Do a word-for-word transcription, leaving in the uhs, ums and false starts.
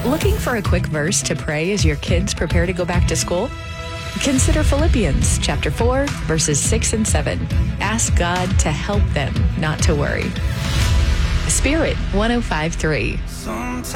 Looking for a quick verse to pray as your kids prepare to go back to school? Consider Philippians chapter four, verses six and seven. Ask God to help them not to worry. Spirit one oh five point three.